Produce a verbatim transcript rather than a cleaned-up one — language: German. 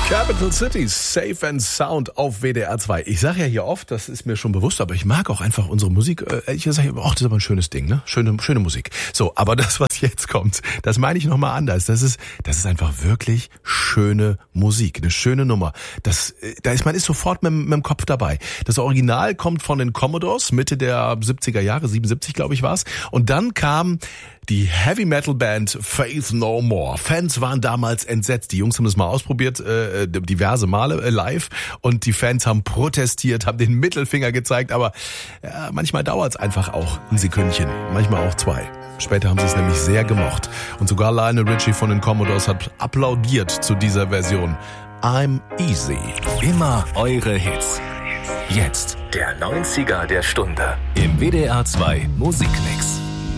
Capital Cities, Safe and Sound auf W D R zwei. Ich sage ja hier oft, das ist mir schon bewusst, aber ich mag auch einfach unsere Musik. Äh, ich sage, ach, das ist aber ein schönes Ding, ne? Schöne, schöne Musik. So, aber das, was jetzt kommt, das meine ich nochmal anders. Das ist, das ist einfach wirklich schöne Musik, eine schöne Nummer. Das, da ist man ist sofort mit, mit dem Kopf dabei. Das Original kommt von den Commodores, Mitte der siebziger Jahre, siebenundsiebzig glaube ich war's. Und dann kam die Heavy Metal Band Faith No More. Fans waren damals entsetzt. Die Jungs haben das mal ausprobiert, äh, diverse Male äh, live. Und die Fans haben protestiert, haben den Mittelfinger gezeigt. Aber ja, manchmal dauert's einfach auch ein Sekündchen. Manchmal auch zwei. Später haben sie es nämlich sehr gemocht. Und sogar Lionel Richie von den Commodores hat applaudiert zu dieser Version. I'm Easy. Immer eure Hits. Jetzt der neunziger der Stunde im W D R zwei Musikmix.